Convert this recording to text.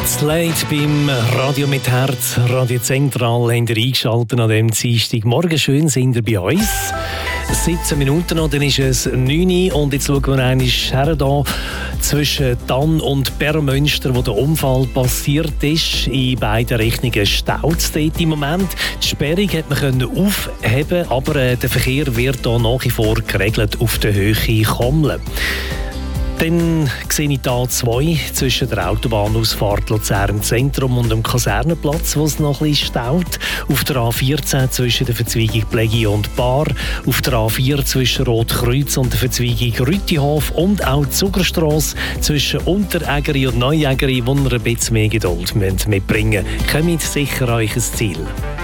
Slate beim Radio mit Herz, Radio Zentral, haben ihr eingeschaltet an diesem Dienstag. Morgen schön sind ihr bei uns. 17 Minuten noch, dann ist es 9 Uhr und jetzt schauen wir einmal her da zwischen Dann und Bermünster, wo der Unfall passiert ist. In beiden Richtungen staut es dort im Moment. Die Sperrung hat man aufheben, aber der Verkehr wird hier nach wie vor geregelt auf der Höhe Kommen. Dann sehe ich die A2 zwischen der Autobahnausfahrt Luzern Zentrum und dem Kasernenplatz, wo es noch ein bisschen staut. Auf der A14 zwischen der Verzweigung Plägi und Bar. Auf der A4 zwischen Rotkreuz und der Verzweigung Rütihof. Und auch die Zugerstrasse zwischen Unterägeri und Neuägeri, wo ihr ein bisschen mehr Geduld mitbringen müsst. Kommt sicher euch ein Ziel.